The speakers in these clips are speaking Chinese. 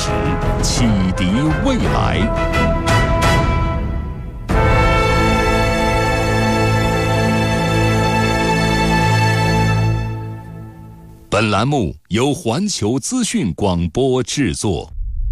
史，启迪未来。本栏目由环球资讯广播制作。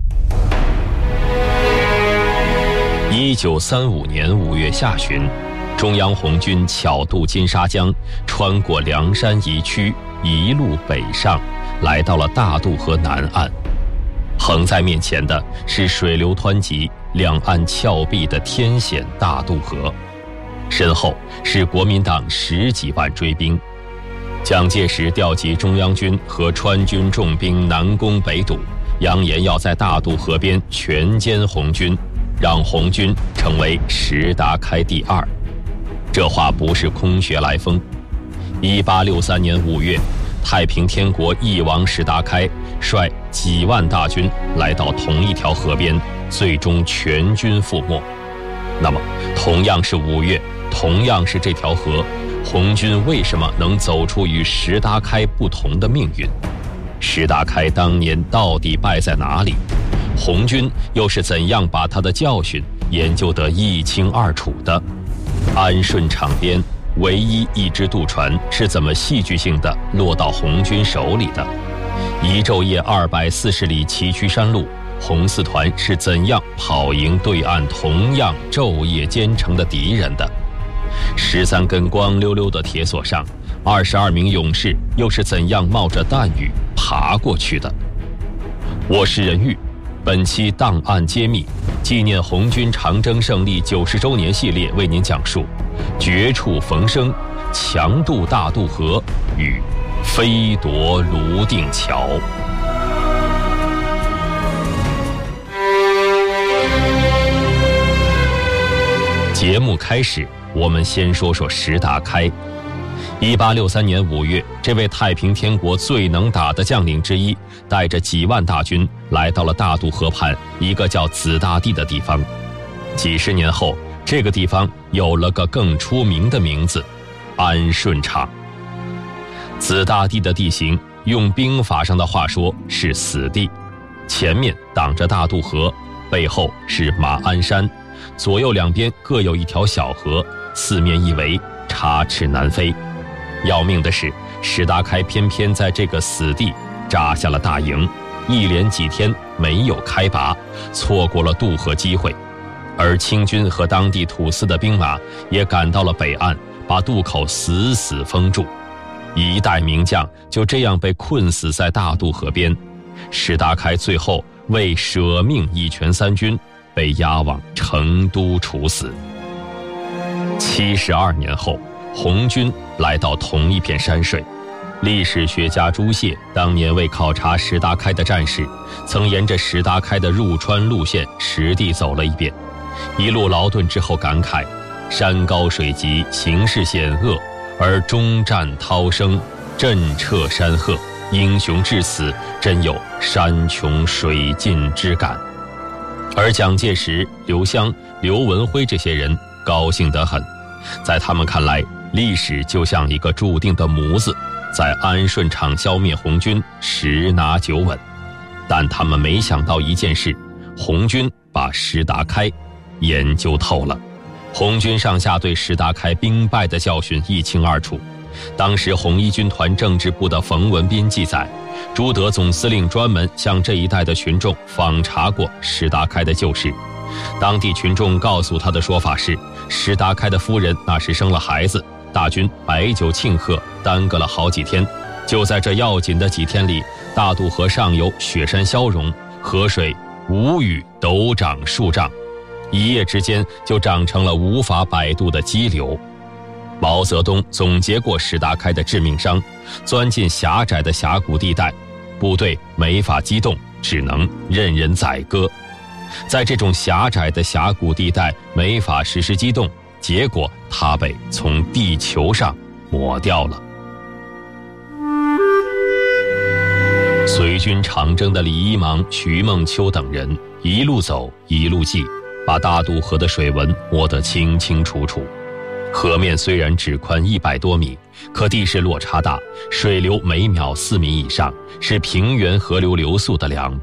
1935年5月下旬，中央红军巧渡金沙江，穿过凉山遗区，一路北上，来到了大渡河南岸。横在面前的是水流湍急、两岸峭壁的天险大渡河，身后是国民党10几万追兵。蒋介石调集中央军和川军重兵南攻北堵，扬言要在大渡河边全歼红军，让红军成为石达开第2。这话不是空穴来风。1863年5月，太平天国翼王石达开率几万大军来到同一条河边，最终全军覆没。那么，同样是5月，同样是这条河，红军为什么能走出与石达开不同的命运？石达开当年到底败在哪里？红军又是怎样把他的教训研究得一清二楚的？安顺场边唯一一只渡船是怎么戏剧性的落到红军手里的？一昼夜240里崎岖山路，红四团是怎样跑赢对岸同样昼夜兼程的敌人的？13根光溜溜的铁索上，22名勇士又是怎样冒着弹雨爬过去的？我是任玉，本期档案揭秘纪念红军长征胜利90周年系列为您讲述绝处逢生、强渡大渡河与飞夺泸定桥。节目开始，我们先说说石达开。1863年5月，这位太平天国最能打的将领之一，带着几万大军来到了大渡河畔一个叫子大地的地方。几十年后，这个地方有了个更出名的名字——安顺场。子大地的地形，用兵法上的话说是死地，前面挡着大渡河，背后是马鞍山，左右两边各有一条小河，四面一围，插翅难飞。要命的是，石达开偏偏在这个死地扎下了大营，一连几天没有开拔，错过了渡河机会。而清军和当地土司的兵马也赶到了北岸，把渡口死死封住。一代名将就这样被困死在大渡河边。石达开最后为舍命一全三军，被押往成都处死。72年后，红军来到同一片山水。历史学家朱燮当年为考察石达开的战事，曾沿着石达开的入川路线实地走了一遍，一路劳顿之后感慨：山高水急，形势险恶，而终战涛声，震彻山壑，英雄至死，真有山穷水尽之感。而蒋介石、刘湘、刘文辉这些人高兴得很，在他们看来，历史就像一个注定的模子，在安顺场消灭红军，10拿9稳。但他们没想到一件事，红军把石达开研究透了。红军上下对石达开兵败的教训一清二楚。当时红一军团政治部的冯文彬记载，朱德总司令专门向这一带的群众访查过石达开的旧事。当地群众告诉他的说法是，石达开的夫人那时生了孩子，大军摆酒庆贺，耽搁了好几天。就在这要紧的几天里，大渡河上游雪山消融，河水无雨陡涨数丈，一夜之间就长成了无法摆渡的激流。毛泽东总结过石达开的致命伤：钻进狭窄的峡谷地带，部队没法机动，只能任人宰割。在这种狭窄的峡谷地带没法实施机动，结果他被从地球上抹掉了。随军长征的李一芒、徐梦秋等人一路走一路记，把大渡河的水文摸得清清楚楚。河面虽然只宽100多米，可地势落差大，水流每秒4米以上，是平原河流流速的2倍。